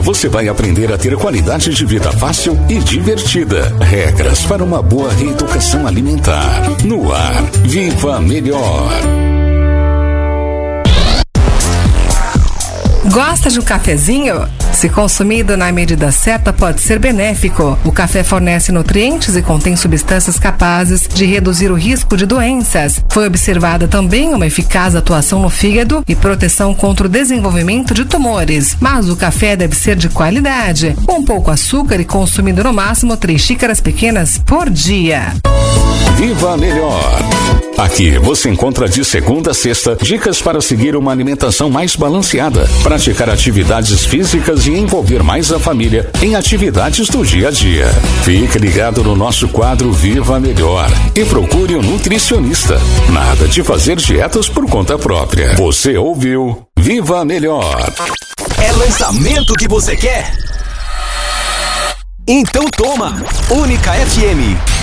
você vai aprender a ter qualidade de vida fácil e divertida. Regras para uma boa reeducação alimentar. No ar, Viva Melhor. Gosta de um cafezinho? Se consumido na medida certa, pode ser benéfico. O café fornece nutrientes e contém substâncias capazes de reduzir o risco de doenças. Foi observada também uma eficaz atuação no fígado e proteção contra o desenvolvimento de tumores. Mas o café deve ser de qualidade, com pouco açúcar e consumido no máximo 3 xícaras pequenas por dia. Viva Melhor. Aqui você encontra de segunda a sexta dicas para seguir uma alimentação mais balanceada, praticar atividades físicas e envolver mais a família em atividades do dia a dia. Fique ligado no nosso quadro Viva Melhor e procure um nutricionista. Nada de fazer dietas por conta própria. Você ouviu Viva Melhor. É lançamento que você quer? Então toma! Única FM.